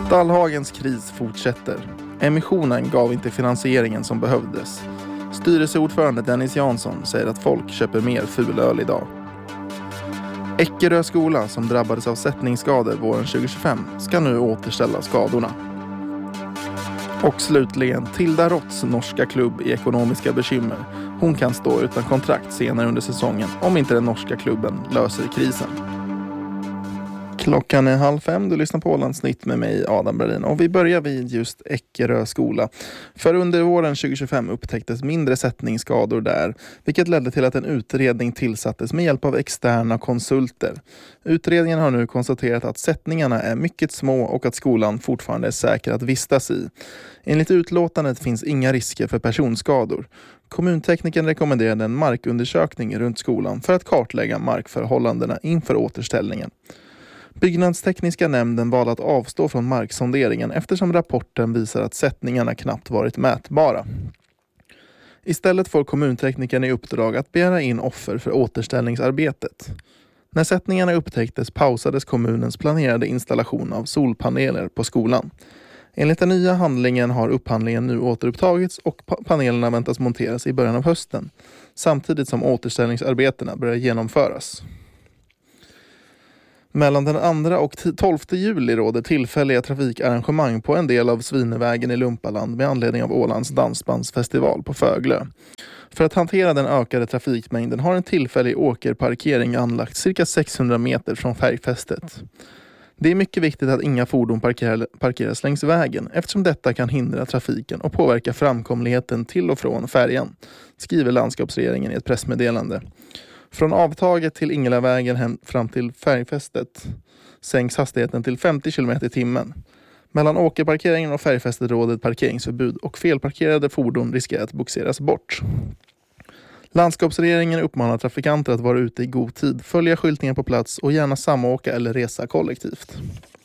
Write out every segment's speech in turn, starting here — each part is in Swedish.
Stallhagens kris fortsätter. Emissionen gav inte finansieringen som behövdes. Styrelseordförande Dennis Jansson säger att folk köper mer fulöl idag. Eckerö skola, som drabbades av sättningsskador våren 2025, ska nu återställa skadorna. Och slutligen Tilda Rotts norska klubb i ekonomiska bekymmer. Hon kan stå utan kontrakt senare under säsongen om inte den norska klubben löser krisen. Klockan är 4:30, du lyssnar på Ålandsnytt med mig Adam Berlin, och vi börjar vid just Eckerö skola. För under våren 2025 upptäcktes mindre sättningsskador där, vilket ledde till att en utredning tillsattes med hjälp av externa konsulter. Utredningen har nu konstaterat att sättningarna är mycket små och att skolan fortfarande är säker att vistas i. Enligt utlåtandet finns inga risker för personskador. Kommuntekniken rekommenderade en markundersökning runt skolan för att kartlägga markförhållandena inför återställningen. Byggnadstekniska nämnden valde att avstå från marksonderingen eftersom rapporten visar att sättningarna knappt varit mätbara. Istället får kommuntekniken i uppdrag att begära in offer för återställningsarbetet. När sättningarna upptäcktes pausades kommunens planerade installation av solpaneler på skolan. Enligt den nya handlingen har upphandlingen nu återupptagits och panelerna väntas monteras i början av hösten, samtidigt som återställningsarbetena börjar genomföras. Mellan den 2 och 12 juli råder tillfälliga trafikarrangemang på en del av Svinevägen i Lumpaland med anledning av Ålands dansbandsfestival på Föglö. För att hantera den ökade trafikmängden har en tillfällig åkerparkering anlagt cirka 600 meter från färgfästet. Det är mycket viktigt att inga fordon parkeras längs vägen eftersom detta kan hindra trafiken och påverka framkomligheten till och från färjan, skriver landskapsregeringen i ett pressmeddelande. Från avtaget till Ingelavägen fram till färgfästet sänks hastigheten till 50 km i timmen. Mellan åkerparkeringen och färgfästet råder ett parkeringsförbud och felparkerade fordon riskerar att boxeras bort. Landskapsregeringen uppmanar trafikanter att vara ute i god tid, följa skyltningen på plats och gärna samåka eller resa kollektivt.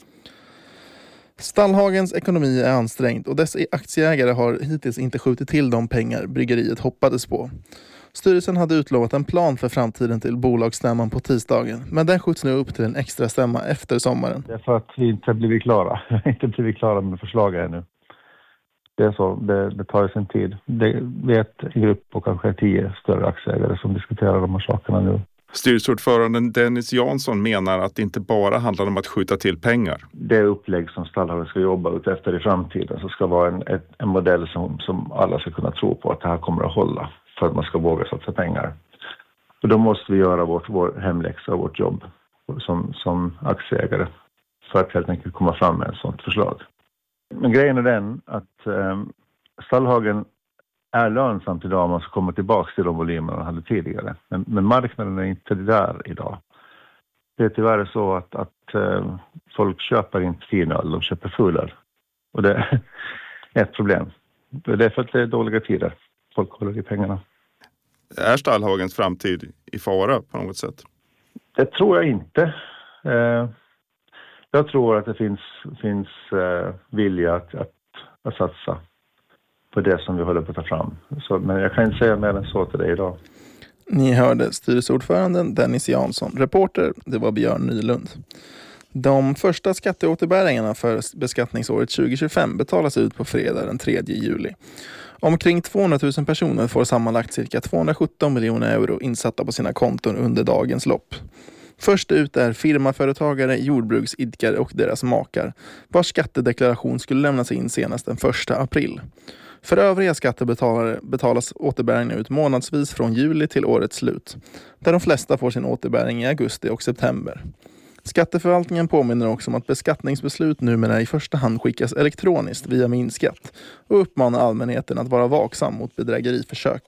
Stallhagens ekonomi är ansträngd och dess aktieägare har hittills inte skjutit till de pengar bryggeriet hoppades på. Styrelsen hade utlovat en plan för framtiden till bolagsstämman på tisdagen, men den skjuts nu upp till en extra stämma efter sommaren. Det är för att vi inte blivit klara. Vi har inte blivit klara med förslaget ännu. Det är så, det tar sin tid. Vi är en grupp på kanske 10 större aktieägare som diskuterar de här sakerna nu. Styrelseordföranden Dennis Jansson menar att det inte bara handlar om att skjuta till pengar. Det upplägg som Stallhagen ska jobba ut efter i framtiden så ska vara en modell som alla ska kunna tro på att det här kommer att hålla för att man ska våga satsa pengar. Och då måste vi göra vår hemläxa och vårt jobb som aktieägare för att helt enkelt komma fram med ett sådant förslag. Men grejen är den att Stallhagen är lönsamt idag om man ska komma tillbaka till de volymer man hade tidigare. Men marknaden är inte där idag. Det är tyvärr så att folk köper inte finöl, de köper fulöl. Och det är ett problem. Det är för att det är dåliga tider. Folk håller i pengarna. Är Stallhagens framtid i fara på något sätt? Det tror jag inte. Jag tror att det finns vilja att satsa på det som vi håller på att ta fram. Men jag kan inte säga mer än så till dig idag. Ni hörde styrelseordföranden Dennis Jansson. Reporter, det var Björn Nylund. De första skatteåterbäringarna för beskattningsåret 2025 betalas ut på fredag den 3 juli. Omkring 200 000 personer får sammanlagt cirka 217 miljoner euro insatta på sina konton under dagens lopp. Först ut är firmaföretagare, jordbruksidkare och deras makar, vars skattedeklaration skulle lämnas in senast den 1 april. För övriga skattebetalare betalas återbäringen ut månadsvis från juli till årets slut, där de flesta får sin återbäring i augusti och september. Skatteförvaltningen påminner också om att beskattningsbeslut numera i första hand skickas elektroniskt via Minskatt och uppmanar allmänheten att vara vaksam mot bedrägeriförsök.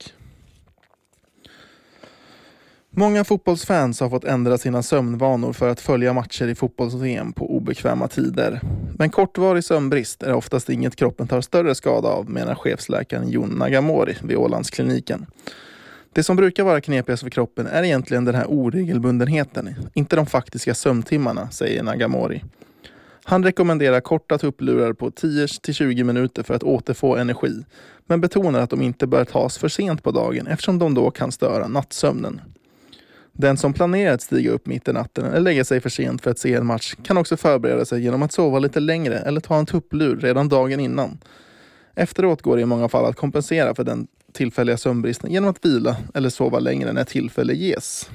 Många fotbollsfans har fått ändra sina sömnvanor för att följa matcher i fotbolls-VM på obekväma tider. Men kortvarig sömnbrist är oftast inget kroppen tar större skada av, menar chefsläkaren Jon Nagamori vid Ålandskliniken. Det som brukar vara knepigast för kroppen är egentligen den här oregelbundenheten, inte de faktiska sömntimmarna, säger Nagamori. Han rekommenderar korta tupplurar på 10-20 minuter för att återfå energi, men betonar att de inte bör tas för sent på dagen eftersom de då kan störa nattsömnen. Den som planerar att stiga upp mitt i natten eller lägga sig för sent för att se en match kan också förbereda sig genom att sova lite längre eller ta en tupplur redan dagen innan. Efteråt går det i många fall att kompensera för den tillfälliga sömnbristen genom att vila eller sova längre när tillfälle ges.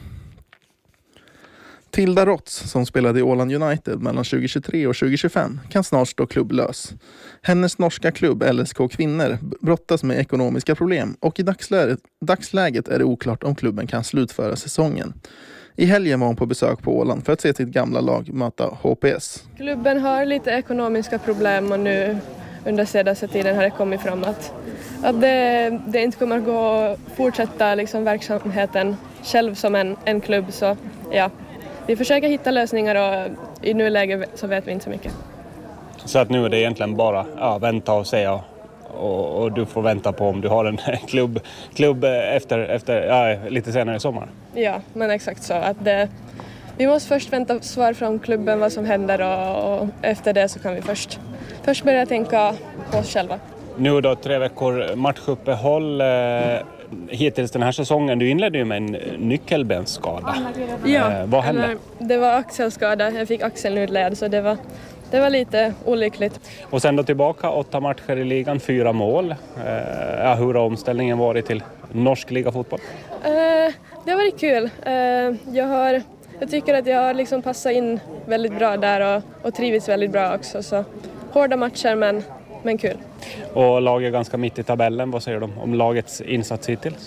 Tilda Rotz, som spelade i Åland United mellan 2023 och 2025, kan snart stå klubblös. Hennes norska klubb LSK Kvinnor brottas med ekonomiska problem och i dagsläget är det oklart om klubben kan slutföra säsongen. I helgen var hon på besök på Åland för att se sitt gamla lag möta HPS. Klubben har lite ekonomiska problem och nu under senaste tiden har det kommit fram att det inte kommer att gå att fortsätta liksom verksamheten själv som en klubb. Så ja, vi försöker hitta lösningar och i nuläget så vet vi inte så mycket. Så att nu är det egentligen bara vänta och se och du får vänta på om du har en klubb efter lite senare i sommar. Ja, men exakt så. Att vi måste först vänta svar från klubben vad som händer och efter det så kan vi först börja tänka på oss själva. Nu då 3 veckor matchuppehåll hittills den här säsongen. Du inledde ju med en nyckelbensskada. Ja, vad hände? Det var axelskada. Jag fick axeln utled så det var lite olyckligt. Och sen då tillbaka 8 matcher i ligan, 4 mål. Hur har omställningen varit till norsk ligafotboll? Det har varit kul. Jag tycker att jag har liksom passat in väldigt bra där och trivits väldigt bra också. Så hårda matcher men kul. Och laget är ganska mitt i tabellen. Vad säger du om lagets insats hittills?